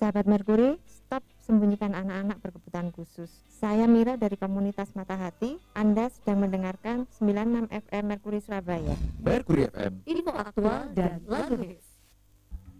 Sahabat Merkuri, stop sembunyikan anak-anak berkebutuhan khusus. Saya Mira dari komunitas Mata Hati. Anda sedang mendengarkan 96 FM Merkuri Surabaya. Merkuri FM, info aktual dan lagu hits.